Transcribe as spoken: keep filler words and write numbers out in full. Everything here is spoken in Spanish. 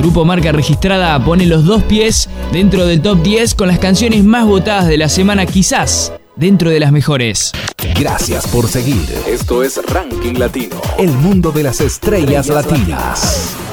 Grupo Marca Registrada pone los dos pies dentro del top diez con las canciones más votadas de la semana, quizás dentro de las mejores. Gracias por seguir. Esto es Ranking Latino. El mundo de las estrellas, estrellas latinas. latinas.